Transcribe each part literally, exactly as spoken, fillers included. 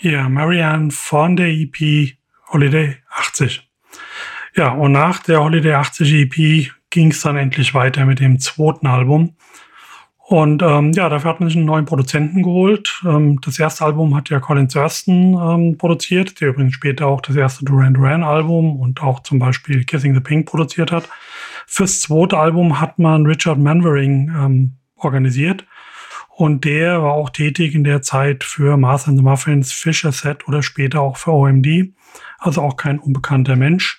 Ja, Marianne von der E P Holiday achtzig. Ja, und nach der Holiday achtzig E P ging es dann endlich weiter mit dem zweiten Album. Und ähm, ja, dafür hat man sich einen neuen Produzenten geholt. Ähm, das erste Album hat ja Colin Thurston ähm, produziert, der übrigens später auch das erste Duran Duran Album und auch zum Beispiel Kissing the Pink produziert hat. Fürs zweite Album hat man Richard Manwaring ähm, organisiert. Und der war auch tätig in der Zeit für Martha and the Muffins, Fisher Set oder später auch für O M D. Also auch kein unbekannter Mensch.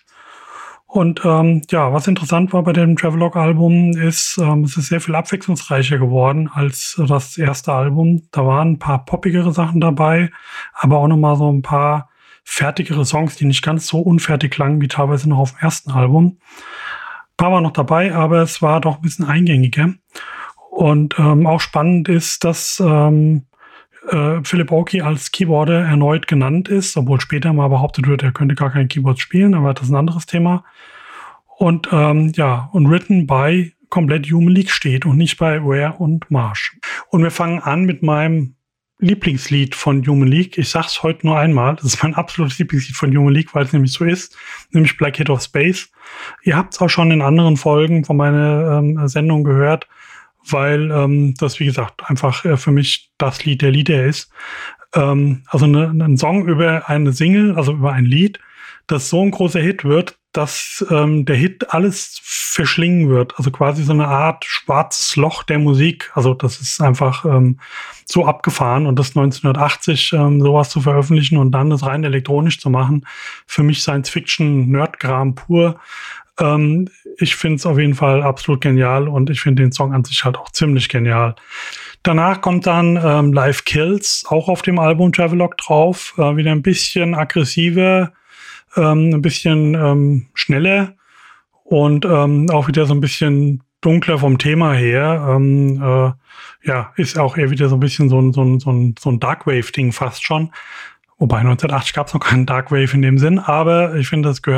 Und ähm, ja, was interessant war bei dem Travelogue-Album ist, ähm, es ist sehr viel abwechslungsreicher geworden als das erste Album. Da waren ein paar poppigere Sachen dabei, aber auch nochmal so ein paar fertigere Songs, die nicht ganz so unfertig klangen wie teilweise noch auf dem ersten Album. Ein paar waren noch dabei, aber es war doch ein bisschen eingängiger. Und ähm, auch spannend ist, dass ähm, äh, Philip Oakey als Keyboarder erneut genannt ist, obwohl später mal behauptet wird, er könnte gar kein Keyboard spielen, aber das ist ein anderes Thema. Und ähm, ja, und written by komplett Human League steht und nicht bei Ware und Marsh. Und wir fangen an mit meinem Lieblingslied von Human League. Ich sag's heute nur einmal, das ist mein absolutes Lieblingslied von Human League, weil es nämlich so ist, nämlich Black Hit of Space. Ihr habt es auch schon in anderen Folgen von meiner ähm, Sendung gehört, weil ähm, das, wie gesagt, einfach äh, für mich das Lied der Lieder ist. Ähm, also ne, ein Song über eine Single, also über ein Lied, das so ein großer Hit wird, dass ähm, der Hit alles verschlingen wird. Also quasi so eine Art schwarzes Loch der Musik. Also das ist einfach ähm, so abgefahren. Und das neunzehnhundertachtzig ähm, sowas zu veröffentlichen und dann das rein elektronisch zu machen, für mich Science-Fiction-Nerdkram pur. Ähm, ich finde es auf jeden Fall absolut genial und ich finde den Song an sich halt auch ziemlich genial. Danach kommt dann ähm, Live Kills, auch auf dem Album Travelogue drauf. Äh, wieder ein bisschen aggressiver, ähm, ein bisschen ähm, schneller und ähm, auch wieder so ein bisschen dunkler vom Thema her. Ähm, äh, ja, ist auch eher wieder so ein bisschen so ein, so ein, so ein, so ein Darkwave-Ding fast schon. Wobei neunzehnhundertachtzig gab es noch keinen Darkwave in dem Sinn, aber ich finde, das gehört